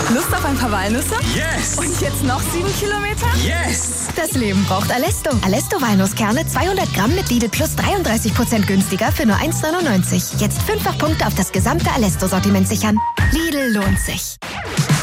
Lust auf ein paar Walnüsse? Yes! Und jetzt noch 7 Kilometer? Yes! Das Leben braucht Alesto. Alesto Walnusskerne 200 Gramm mit Lidl Plus 33% günstiger für nur 1,99. Jetzt 5-fach Punkte auf das gesamte Alesto-Sortiment sichern. Lidl lohnt sich.